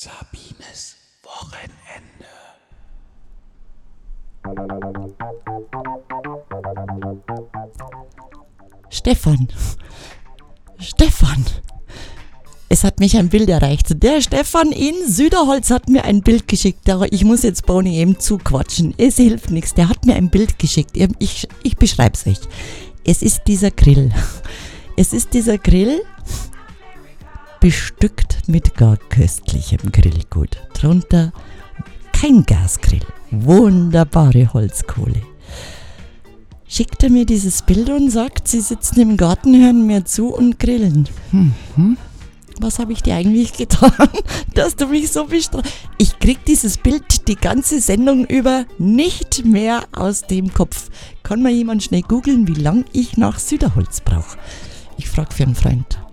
Sabines Wochenende. Stefan. Es hat mich ein Bild erreicht. Der Stefan in Süderholz hat mir ein Bild geschickt. Aber ich muss jetzt Boni eben zuquatschen. Es hilft nichts. Der hat mir ein Bild geschickt. Ich beschreibe es euch. Es ist dieser Grill. Bestückt mit gar köstlichem Grillgut. Drunter kein Gasgrill. Wunderbare Holzkohle. Schickt er mir dieses Bild und sagt, sie sitzen im Garten, hören mir zu und grillen. Was habe ich dir eigentlich getan, dass du mich so bestrafst? Ich krieg dieses Bild die ganze Sendung über nicht mehr aus dem Kopf. Kann mal jemand schnell googeln, wie lang ich nach Süderholz brauche? Ich frage für einen Freund.